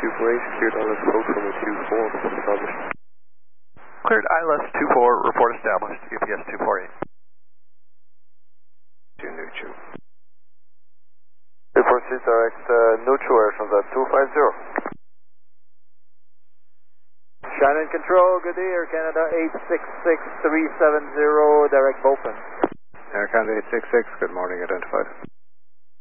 248, cleared ILS code from 24, established. Cleared ILS 24, report established, UPS 248. 2 neutral. 246 direct, neutral air transat 250. Shannon Control, good day, Air Canada 866370, direct Bolton. Air Canada 866, good morning, identified.